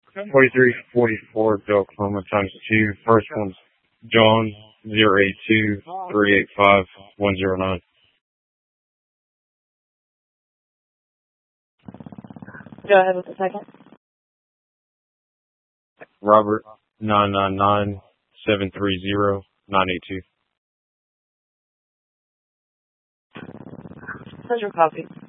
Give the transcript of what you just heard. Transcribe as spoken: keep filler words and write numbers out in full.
forty-three forty-four to Oklahoma times two. First one's John zero eight two three eight five one zero nine. Go ahead with the second. Robert nine nine nine seven three zero nine eight two. Pleasure copy.